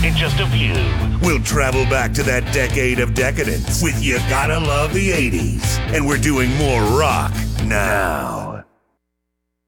in just a few. We'll travel back to that decade of decadence with You Gotta Love the 80s. And we're doing more rock now.